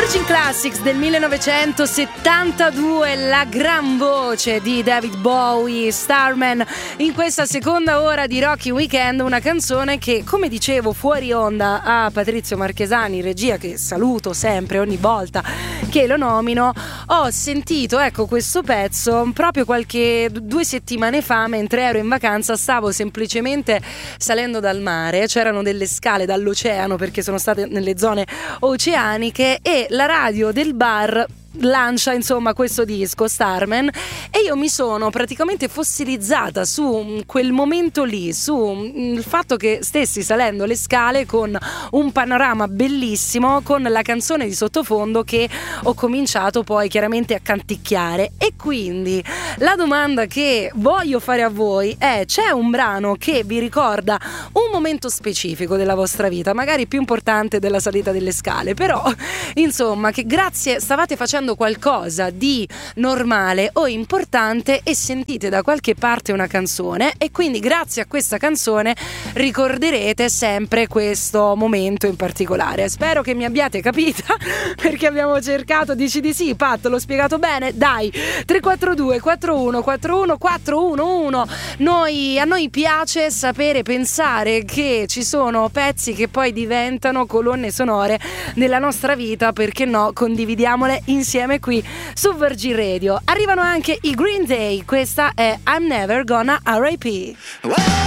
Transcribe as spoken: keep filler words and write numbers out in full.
Virgin Classics del millenovecentosettantadue, la gran voce di David Bowie, Starman, in questa seconda ora di Rocky Weekend, una canzone che, come dicevo fuori onda a Patrizio Marchesani, regia, che saluto sempre ogni volta che lo nomino, ho sentito ecco questo pezzo proprio qualche due settimane fa mentre ero in vacanza. Stavo semplicemente salendo dal mare, c'erano delle scale dall'oceano perché sono state nelle zone oceaniche, e la radio del bar lancia insomma questo disco Starman, e io mi sono praticamente fossilizzata su quel momento lì, su il fatto che stessi salendo le scale con un panorama bellissimo, con la canzone di sottofondo che ho cominciato poi chiaramente a canticchiare. E quindi la domanda che voglio fare a voi è: c'è un brano che vi ricorda un momento specifico della vostra vita, magari più importante della salita delle scale, però insomma che grazie stavate facendo qualcosa di normale o importante e sentite da qualche parte una canzone, e quindi grazie a questa canzone ricorderete sempre questo momento in particolare. Spero che mi abbiate capita, perché abbiamo cercato. Dici di sì, Pat, l'ho spiegato bene? Dai, tre quattro due quattro uno quattro uno quattro uno uno. Noi, a noi piace sapere, pensare che ci sono pezzi che poi diventano colonne sonore nella nostra vita, perché no, condividiamole insieme qui su Virgin Radio. Arrivano anche i Green Day, questa è I'm Never Gonna R I P.